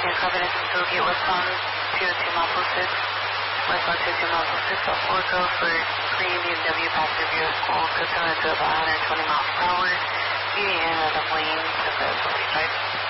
Yeah, copy this to get westbound 202 mile post 6. Westbound 202 mile post 6 at 4 go for green BMW passenger view at school. Go turn into about 120 miles per hour. Median end of the lane to the 45.